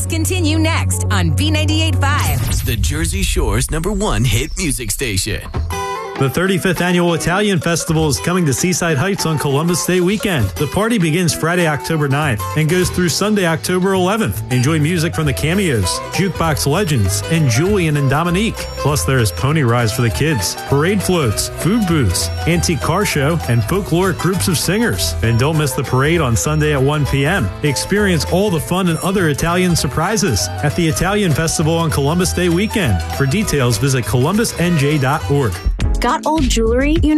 continue next on B98.5. The Jersey Shore's #1 hit music station. The 35th Annual Italian Festival is coming to Seaside Heights on Columbus Day weekend. The party begins Friday, October 9th and goes through Sunday, October 11th. Enjoy music from the Cameos, Jukebox Legends, and Julian and Dominique. Plus, there is pony rides for the kids, parade floats, food booths, antique car show, and folkloric groups of singers. And don't miss the parade on Sunday at 1 p.m. Experience all the fun and other Italian surprises at the Italian Festival on Columbus Day weekend. For details, visit columbusnj.org. Got old jewelry you